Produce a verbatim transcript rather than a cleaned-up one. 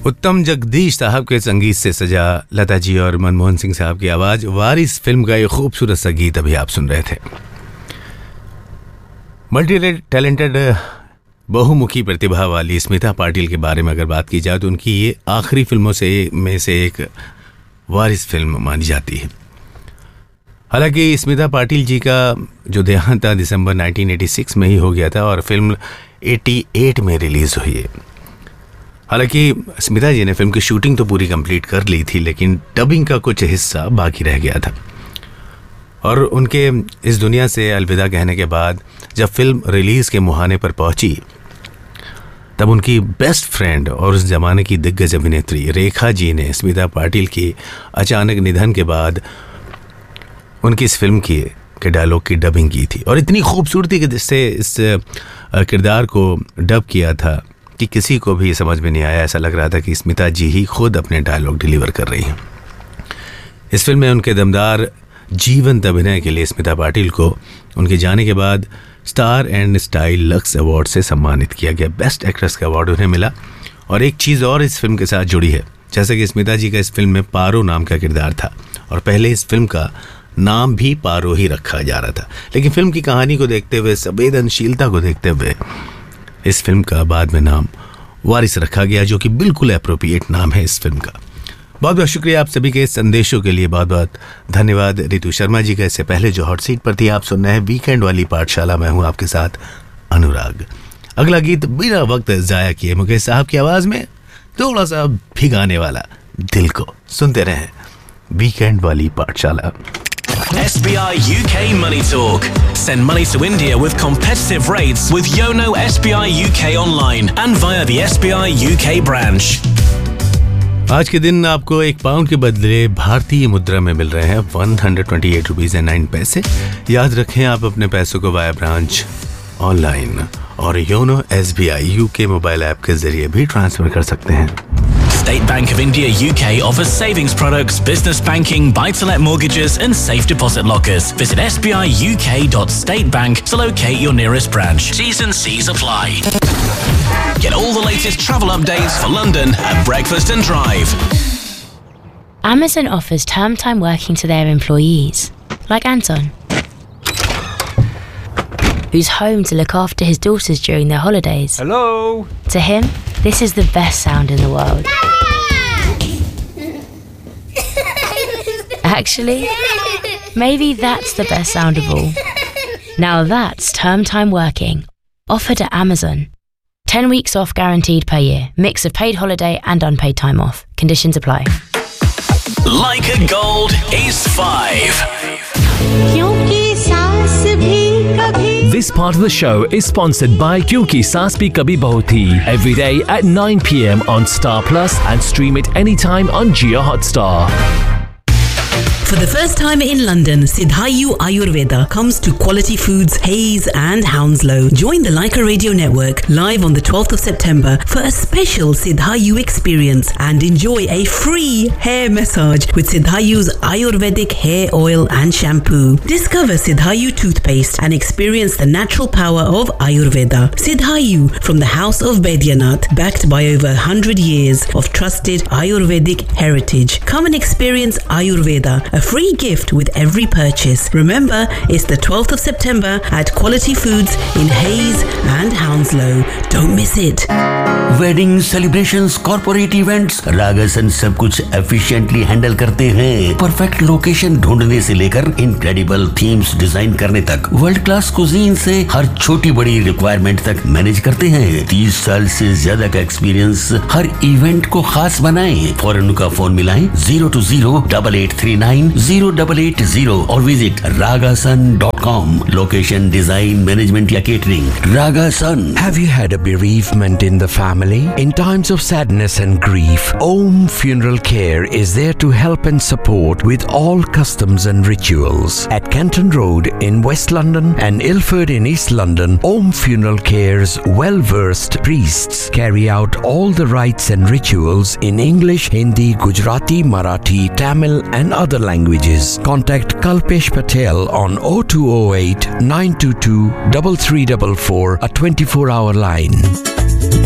उत्तम जगदीश साहब के संगीत से सजा लता जी और मनमोहन सिंह साहब की आवाज़ वारिस फिल्म का एक खूबसूरत सा गीत अभी आप सुन रहे थे। मल्टी टैलेंटेड बहुमुखी प्रतिभा वाली स्मिता पाटिल के बारे में अगर बात की जाए तो उनकी ये आखिरी फिल्मों से में से एक वारिस फिल्म मानी जाती है। हालांकि स्मिता पाटिल जी का जो देहांत था दिसंबर नाइनटीन एटी सिक्स में ही हो गया था और फिल्म अठासी में रिलीज़ हुई है। हालांकि स्मिता जी ने फिल्म की शूटिंग तो पूरी कंप्लीट कर ली थी, लेकिन डबिंग का कुछ हिस्सा बाकी रह गया था और उनके इस दुनिया से अलविदा कहने के बाद जब फिल्म रिलीज़ के मुहाने पर पहुंची तब उनकी बेस्ट फ्रेंड और उस ज़माने की दिग्गज अभिनेत्री रेखा जी ने स्मिता पाटिल की अचानक निधन के बाद उनकी इस फिल्म की के डायलॉग की डबिंग की थी और इतनी खूबसूरती के जिससे इस किरदार को डब किया था कि किसी को भी समझ में नहीं आया। ऐसा लग रहा था कि स्मिता जी ही खुद अपने डायलॉग डिलीवर कर रही हैं। इस फिल्म में उनके दमदार जीवंत अभिनय के लिए स्मिता पाटिल को उनके जाने के बाद star and style lux award से सम्मानित किया गया। बेस्ट एक्ट्रेस का अवार्ड उन्हें मिला। और एक चीज़ और इस फिल्म के साथ जुड़ी है, जैसे कि स्मिता जी का इस फिल्म में पारो नाम का किरदार था और पहले इस फिल्म का नाम भी पारो ही रखा जा रहा था, लेकिन फिल्म की कहानी को देखते हुए, संवेदनशीलता को देखते हुए इस फिल्म का बाद में नाम वारिस रखा गया, जो कि बिल्कुल एप्रोप्रिएट नाम है इस फिल्म का। बहुत बहुत शुक्रिया आप सभी के संदेशों के लिए, बहुत बहुत धन्यवाद रितु शर्मा जी का। इससे पहले जो हॉट सीट पर थी आप सुन रहे हैं वीकेंड वाली पाठशाला, मैं हूं आपके साथ अनुराग। अगला गीत बिना वक्त जाया किए मुकेश साहब की आवाज में थोड़ा सा भिगाने वाला, दिल को सुनते रहें वीकेंड वाली पाठशाला। S B I U K Money Talk. Send money to India with competitive rates with Yono S B I U K online and via the S B I U K branch. आज के दिन आपको एक pound के बदले भारतीय मुद्रा में मिल रहे हैं one hundred twenty eight rupees and nine पैसे। याद रखें आप अपने पैसों को वाया ब्रांच, ऑनलाइन और YONO S B I you के मोबाइल ऐप के जरिए भी ट्रांसफर कर सकते हैं। State Bank of India U K offers savings products, business banking, buy-to-let mortgages and safe deposit lockers. Visit s b i u k dot state bank to locate your nearest branch. T's and C's apply. Get all the latest travel updates for London at Breakfast and Drive. Amazon offers term time working to their employees, like Anton, who's home to look after his daughters during their holidays. Hello! To him, this is the best sound in the world. Actually, maybe that's the best sound of all. Now that's term time working, offered at Amazon. ten weeks off guaranteed per year. Mix of paid holiday and unpaid time off. Conditions apply. Like a Gold is five. This part of the show is sponsored by Kyunki Saas Bhi Kabhi Bahu Thi. Every day at nine p.m. on Star Plus and stream it anytime on Jio Hotstar. For the first time in London, Siddhayu Ayurveda comes to Quality Foods, Hayes and Hounslow. Join the Leica Radio Network live on the twelfth of September for a special Siddhayu experience and enjoy a free hair massage with Siddhayu's Ayurvedic hair oil and shampoo. Discover Siddhayu toothpaste and experience the natural power of Ayurveda. Siddhayu from the House of Baidyanath, backed by over one hundred years of trusted Ayurvedic heritage. Come and experience Ayurveda. A free gift with every purchase. Remember, it's the twelfth of September at Quality Foods in Hayes and Hounslow. Don't miss it. Wedding celebrations, corporate events, रागासन सब कुछ efficiently handle करते हैं। Perfect location ढूंढने से लेकर incredible themes design करने तक, world class cuisine से हर छोटी बड़ी requirement तक मैनेज करते हैं। तीस साल से ज्यादा का एक्सपीरियंस हर इवेंट को खास बनाएं। फौरन उनका फोन मिलाएं zero to zero double eight three nine zero eight eight zero or visit ragasan dot com. Location, design, management या catering. Ragasan. Have you had a bereavement in the family? In times of sadness and grief, Om Funeral Care is there to help and support with all customs and rituals. At Canton Road in West London and Ilford in East London, Om Funeral Care's well-versed priests carry out all the rites and rituals in English, Hindi, Gujarati, Marathi, Tamil and other languages. Contact Kalpesh Patel on oh two oh eight, nine two two, three three four four, a twenty-four hour line.